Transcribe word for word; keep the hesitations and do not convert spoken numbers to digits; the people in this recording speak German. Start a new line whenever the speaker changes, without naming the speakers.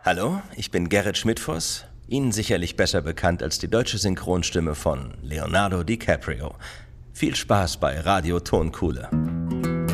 Hallo, ich bin Gerrit Schmidtfoss, Ihnen sicherlich besser bekannt als die deutsche Synchronstimme von Leonardo DiCaprio. Viel Spaß bei Radio Tonkuhle.